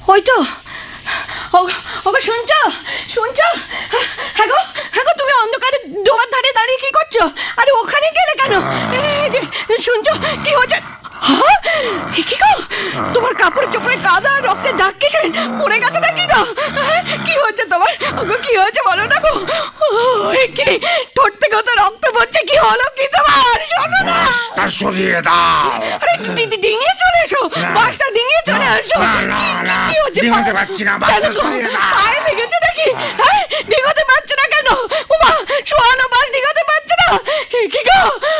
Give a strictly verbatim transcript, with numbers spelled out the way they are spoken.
ওই তো, ওগো শুনছো শুনছো? হ্যাঁ গো, হ্যাঁ গো, তুমি অন্ধকারে ডোবার ধারে দাঁড়িয়ে কি করছো? আরে ওখানে গেলে কেন? শুনছো কি হচ্ছে? কি গো, তোমার কাপড় চোপড়ে কাদা রক্তে দাগ কিসে? পড়ে গেছে নাকি গো? কি হচ্ছে তোমার? ওগো কি হয়েছে বলো না গো? কি ঠোঁট থেকে তো রক্ত পড়ছে, কি হলো কি তোমার? শোনো না, বাসটা সরিয়ে দাও। আরে ডিঙিয়ে চলে এসো, বাসটা ডিঙিয়ে চলে এসো। কি হচ্ছে? ডিঙাতে পারছি না, বাসটা সরিয়ে দাও। পায়ে লেগেছে নাকি? হ্যাঁ, ডিঙাতে পারছো না কেন? উমা, শোয়ানো বাস ডিঙাতে পারছো না? কি গো,